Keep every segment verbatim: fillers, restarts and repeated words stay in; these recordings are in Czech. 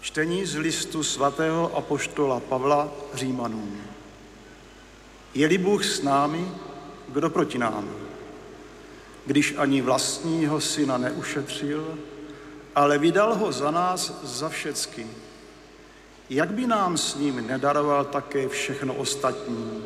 Čtení z listu svatého apoštola Pavla Římanům. Je-li Bůh s námi, kdo proti nám? Když ani vlastního syna neušetřil, ale vydal ho za nás za všecky, jak by nám s ním nedaroval také všechno ostatní?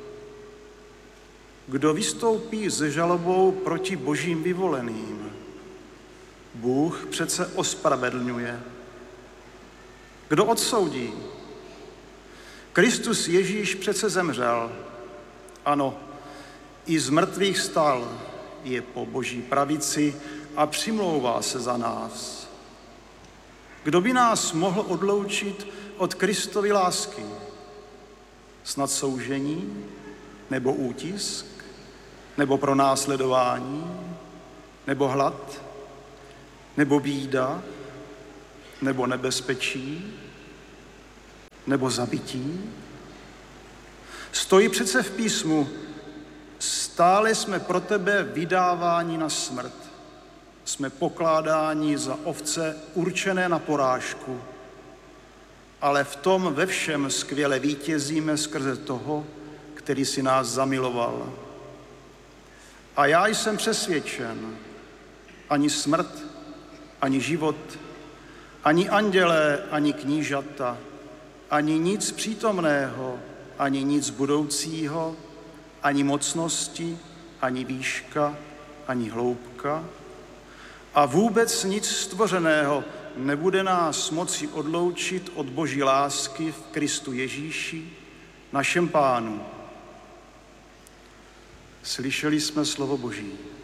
Kdo vystoupí se žalobou proti božím vyvoleným? Bůh přece ospravedlňuje. Kdo odsoudí? Kristus Ježíš přece zemřel. Ano, i z mrtvých vstal, je po boží pravici a přimlouvá se za nás. Kdo by nás mohl odloučit od Kristovy lásky? Snad soužení, nebo útisk, nebo pronásledování, nebo hlad, nebo bída, nebo nebezpečí, nebo zabití? Stojí přece v písmu: stále jsme pro tebe vydáváni na smrt. Jsme pokládáni za ovce určené na porážku. Ale v tom ve všem skvěle vítězíme skrze toho, který si nás zamiloval. A já jsem přesvědčen, ani smrt, ani život, ani andělé, ani knížata, ani nic přítomného, ani nic budoucího, ani mocnosti, ani výška, ani hloubka a vůbec nic stvořeného nebude nás moci odloučit od boží lásky v Kristu Ježíši, našem Pánu. Slyšeli jsme slovo Boží.